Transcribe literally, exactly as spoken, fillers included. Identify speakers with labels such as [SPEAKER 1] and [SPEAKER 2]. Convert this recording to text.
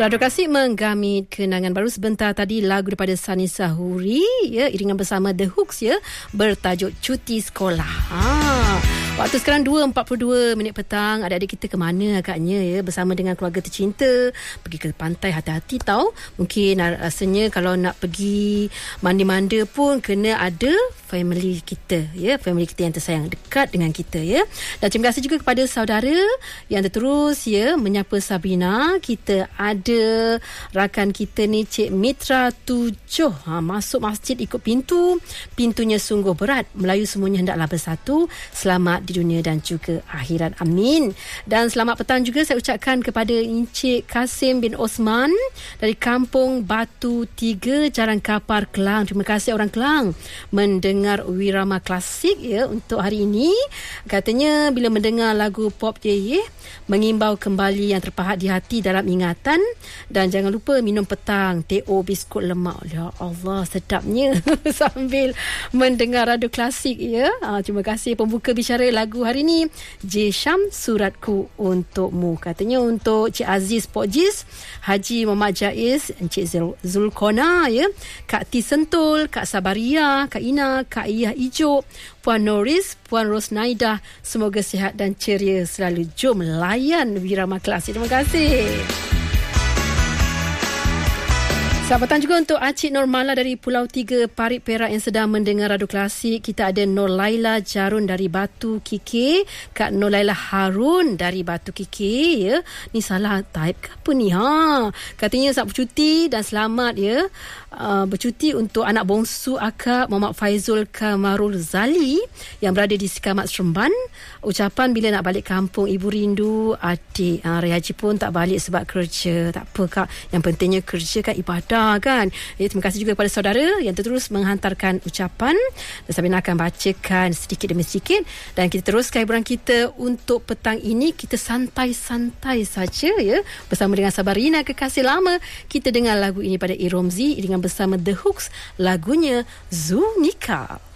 [SPEAKER 1] Radio Klasik menggamit kenangan baru sebentar tadi lagu daripada Sani Sahuri ya, iringan bersama The Hooks ya, bertajuk Cuti Sekolah. Ha. Waktu sekarang dua empat puluh dua minit petang. Adik-adik kita ke mana agaknya ya, bersama dengan keluarga tercinta, pergi ke pantai. Hati-hati tau. Mungkin rasanya kalau nak pergi mandi-manda pun kena ada family kita ya, family kita yang tersayang dekat dengan kita ya. Dan terima kasih juga kepada saudara yang terus ya menyapa Sabrina. Kita ada rakan kita ni Cik Mitra tujuh. Ha, masuk masjid ikut pintu. Pintunya sungguh berat. Melayu semuanya hendaklah bersatu. Selamat di dunia dan juga akhirat. Amin. Dan selamat petang juga saya ucapkan kepada Encik Kasim bin Osman dari Kampung Batu Tiga, Jalan Kapar, Kelang. Terima kasih orang Kelang mendengar Wirama Klasik ya untuk hari ini. Katanya bila mendengar lagu pop Ye Ye mengimbau kembali yang terpahat di hati dalam ingatan, dan jangan lupa minum petang teh o biskut lemak. Ya Allah, sedapnya sambil mendengar radio klasik ya. Ha, terima kasih pembuka bicara lagu hari ini, J Syam Suratku Untukmu. Katanya untuk Cik Aziz Pokjiz, Haji Muhammad Jaiz, Encik Zulkona ya, Kak T Sentul, Kak Sabaria, Kak Ina, Kak Iyah Ijo, Puan Noris, Puan Rosnaidah, semoga sihat dan ceria selalu. Jom layan Wirama Klasik. Terima kasih. Selamat petang juga untuk Acik Normala dari Pulau Tiga, Parit Perak yang sedang mendengar radio klasik. Kita ada Nur Laila Jarun dari Batu Kikir, Kak Nur Laila Harun dari Batu Kikir ya. Ni salah type ke apa ni ha? Katanya saat bercuti dan selamat ya. Uh, bercuti untuk anak bongsu akak Muhammad Faizul Kamarul Zali yang berada di Sikamat Seremban. Ucapan bila nak balik kampung ibu rindu adik. Uh, Raya Haji pun tak balik sebab kerja. Tak apa kak, yang pentingnya kerja kan ibadah kan. Ya, terima kasih juga kepada saudara yang terus menghantarkan ucapan, dan Sabina akan bacakan sedikit demi sedikit. Dan kita teruskan hiburan kita untuk petang ini. Kita santai-santai saja ya, bersama dengan Sabarina kekasih lama. Kita dengar lagu ini pada Iromzi dengan bersama The Hooks, lagunya Zunika.